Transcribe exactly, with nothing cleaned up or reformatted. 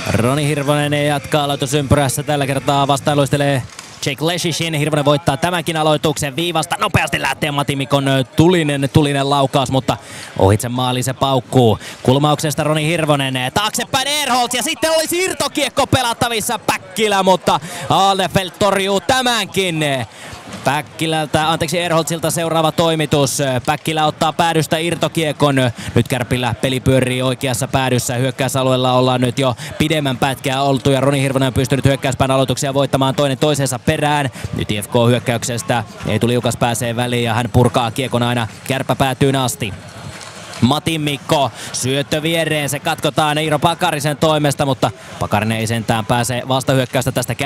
Roni Hirvonen jatkaa aloitusympyrässä. Tällä kertaa vastailuistelee Jake Leshishin. Hirvonen voittaa tämänkin aloituksen viivasta. Nopeasti lähtee Matti Mikon tulinen, tulinen laukaus, mutta ohitse maali se paukkuu. Kulmauksesta Roni Hirvonen taaksepäin Ehrholtz ja sitten olisi irtokiekko pelattavissa Päkkilä, mutta Ahlefelt torjuu tämänkin. Päkkilältä, anteeksi Ehrholtzilta seuraava toimitus. Päkkilä ottaa päädystä irtokiekon. Nyt Kärpillä peli pyörii oikeassa päädyssä. Hyökkäysalueella ollaan nyt jo pidemmän pätkää oltu ja Roni Hirvonen on pystynyt hyökkäyspään aloituksia voittamaan toinen toisensa perään. Nyt I F K hyökkäyksestä Eetu Liukas pääsee väliin ja hän purkaa kiekon aina kärppäpäätyyn asti. Matti Mikko syöttö viereen, se katkotaan Iiro Pakarisen toimesta, mutta Pakarinen ei sentään pääse vastahyökkäystä tästä